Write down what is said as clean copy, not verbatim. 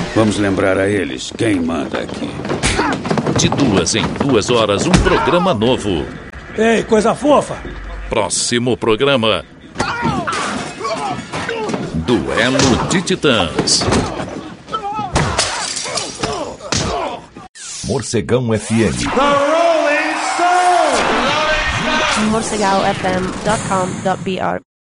Vamos lembrar a eles quem manda aqui. De 2 em 2 horas, um programa novo. Ei, coisa fofa! Próximo programa: Duelo de Titãs. Morcegão FM. morcegaofm.com.br